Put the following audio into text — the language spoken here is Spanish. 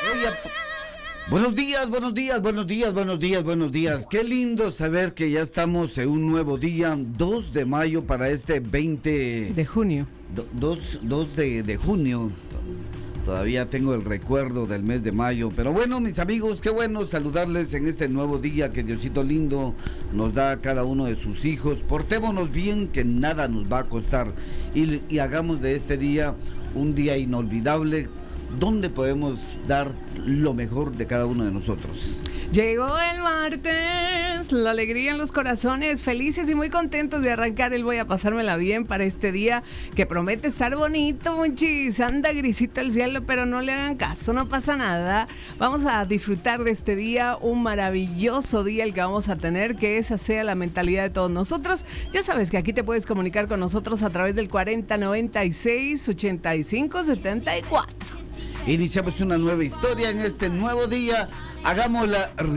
Oye, buenos días, buenos días, buenos días, buenos días, buenos días. Qué lindo saber que ya estamos en un nuevo día, 2 de mayo para este 20... De junio. 2 de junio. Todavía tengo el recuerdo del mes de mayo. Pero bueno, mis amigos, qué bueno saludarles en este nuevo día que Diosito lindo nos da a cada uno de sus hijos. Portémonos bien, que nada nos va a costar. Y hagamos de este día un día inolvidable, donde podemos dar lo mejor de cada uno de nosotros. Llegó el martes, la alegría en los corazones, felices y muy contentos de arrancar el Voy a pasármela bien para este día que promete estar bonito, muchis. Anda grisito el cielo, pero no le hagan caso, no pasa nada. Vamos a disfrutar de este día, un maravilloso día el que vamos a tener, que esa sea la mentalidad de todos nosotros. Ya sabes que aquí te puedes comunicar con nosotros a través del 4096-8574. Iniciamos una nueva historia en este nuevo día. Hagámosla